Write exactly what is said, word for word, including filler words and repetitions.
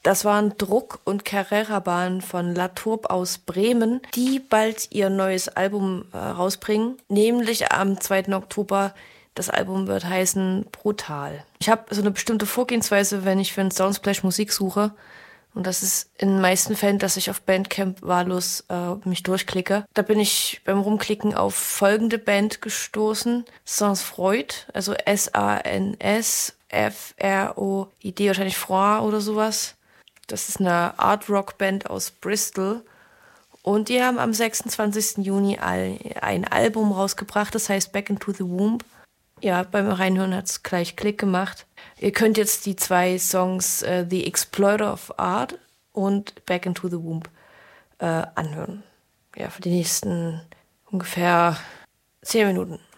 Das waren Druck und Carrera-Bahn von La Tourbe aus Bremen, die bald ihr neues Album äh, rausbringen, nämlich am zweiten Oktober. Das Album wird heißen Brutal. Ich habe so eine bestimmte Vorgehensweise, wenn ich für einen Soundsplash Musik suche. Und das ist in den meisten Fällen, dass ich auf Bandcamp wahllos äh, mich durchklicke. Da bin ich beim Rumklicken auf folgende Band gestoßen. Sans Freud, also S A N S F R O I D, wahrscheinlich Froid oder sowas. Das ist eine Art-Rock-Band aus Bristol. Und die haben am sechsundzwanzigsten Juni ein Album rausgebracht, das heißt Back into the Womb. Ja, beim Reinhören hat es gleich Klick gemacht. Ihr könnt jetzt die zwei Songs uh, The Exploiter of Art und Back into the Womb äh, anhören. Ja, für die nächsten ungefähr zehn Minuten.